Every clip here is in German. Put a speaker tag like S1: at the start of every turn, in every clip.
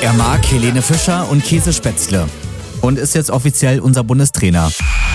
S1: Er mag Helene Fischer und Käse Spätzle und ist jetzt offiziell unser Bundestrainer.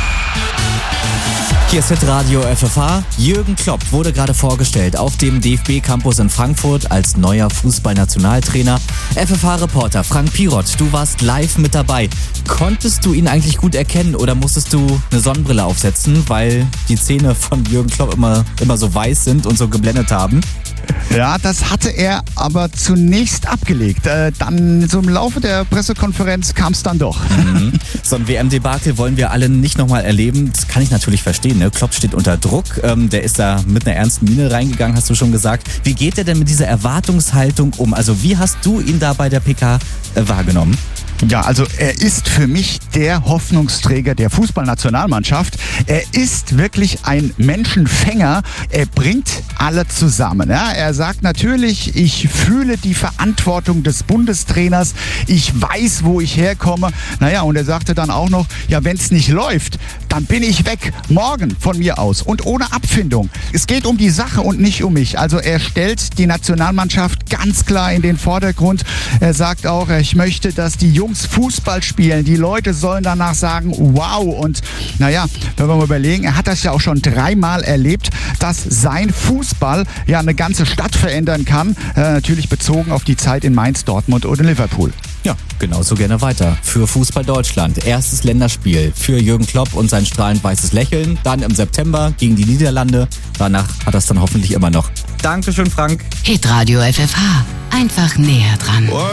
S1: Hier ist Hitradio FFH. Jürgen Klopp wurde gerade vorgestellt auf dem DFB-Campus in Frankfurt als neuer Fußballnationaltrainer. FFH-Reporter Frank Pirot, du warst live mit dabei. Konntest du ihn eigentlich gut erkennen oder musstest du eine Sonnenbrille aufsetzen, weil die Zähne von Jürgen Klopp immer so weiß sind und so geblendet haben?
S2: Ja, das hatte er aber zunächst abgelegt. Dann so im Laufe der Pressekonferenz kam es dann doch.
S1: So ein WM-Debakel wollen wir alle nicht nochmal erleben. Das kann ich natürlich verstehen. Ne? Klopp steht unter Druck. Der ist da mit einer ernsten Miene reingegangen, hast du schon gesagt. Wie geht er denn mit dieser Erwartungshaltung um? Also wie hast du ihn da bei der PK wahrgenommen?
S2: Ja, also er ist für mich der Hoffnungsträger der Fußballnationalmannschaft. Er ist wirklich ein Menschenfänger. Er bringt alle zusammen. Ja, er sagt natürlich, ich fühle die Verantwortung des Bundestrainers. Ich weiß, wo ich herkomme. Naja, und er sagte dann auch noch, ja, wenn es nicht läuft, dann bin ich weg. Morgen von mir aus. Und ohne Abfindung. Es geht um die Sache und nicht um mich. Also er stellt die Nationalmannschaft ganz klar in den Vordergrund. Er sagt auch, ich möchte, dass die Jungs Fußball spielen. Die Leute sollen danach sagen, wow. Und naja, wenn wir mal überlegen, er hat das ja auch schon 3-mal erlebt, dass sein Fußball ja eine ganze Stadt verändern kann. Natürlich bezogen auf die Zeit in Mainz, Dortmund oder Liverpool.
S1: Ja, genauso gerne weiter. Für Fußball Deutschland. Erstes Länderspiel für Jürgen Klopp und sein strahlend weißes Lächeln. Dann im September gegen die Niederlande. Danach hat er es dann hoffentlich immer noch. Dankeschön, Frank.
S3: Hitradio FFH. Einfach näher dran.